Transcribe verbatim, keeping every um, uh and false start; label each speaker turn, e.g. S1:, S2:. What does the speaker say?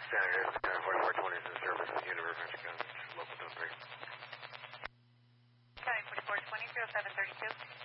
S1: Senator, forty-four twenty is in service with Univer, Venture County, local three.
S2: County forty-four twenty, zero seven thirty-two.